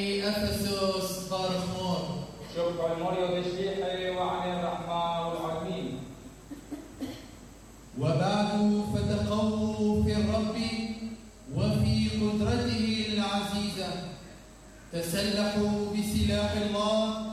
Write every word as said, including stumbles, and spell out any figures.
أفسس بارخمور. شكرا المريض الشيحي وعن الرحمة والعالمين. وبعد فتقووا في الرب وفي قدرته العزيزة، تسلحوا بسلاح الله